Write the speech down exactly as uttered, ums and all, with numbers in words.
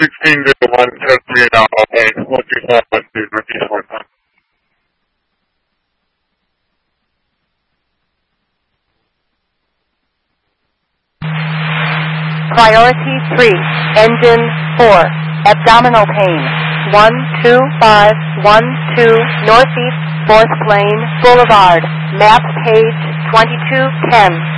sixteen zero one, tell me now, okay, what you have to do, repeat one time. Priority three, engine four, abdominal pain, one two five one two, northeast fourth Lane Boulevard, map page twenty-two ten.